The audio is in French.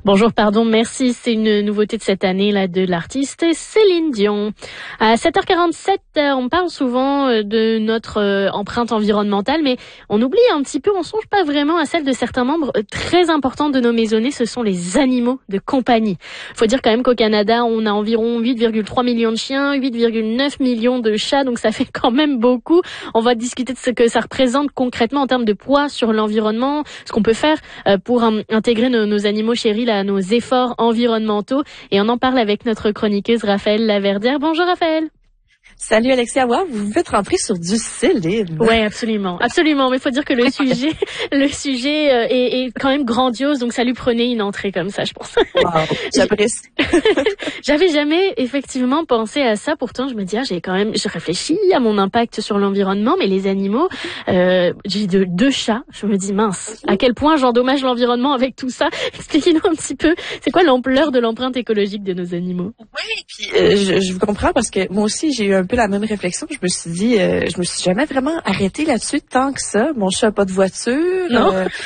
Bonjour, pardon, merci. C'est une nouveauté de cette année là de l'artiste Céline Dion. À 7h47, on parle souvent de notre empreinte environnementale, mais on oublie un petit peu, on songe pas vraiment à celle de certains membres très importants de nos maisonnées, ce sont les animaux de compagnie. Faut dire quand même qu'au Canada, on a environ 8,3 millions de chiens, 8,9 millions de chats, donc ça fait quand même beaucoup. On va discuter de ce que ça représente concrètement en termes de poids sur l'environnement, ce qu'on peut faire pour intégrer nos animaux chéris à nos efforts environnementaux. Et on en parle avec notre chroniqueuse Raphaël Laverdière. Bonjour Raphaël. Salut Alexia, wow, vous me faites rentrer sur du Céline. Ouais, absolument. Mais il faut dire que le sujet est quand même grandiose, donc ça lui prenait une entrée comme ça, je pense. Wow, j'apprécie. J'avais jamais effectivement pensé à ça, pourtant je me dis, je réfléchis à mon impact sur l'environnement, mais les animaux, j'ai deux chats, je me dis mince, à quel point j'endommage l'environnement avec tout ça. Expliquez-nous un petit peu, c'est quoi l'ampleur de l'empreinte écologique de nos animaux? Oui, puis je vous comprends parce que moi aussi j'ai eu un peu la même réflexion. Je me suis dit, je me suis jamais vraiment arrêtée là-dessus tant que ça. Mon chat n'a pas de voiture. Non.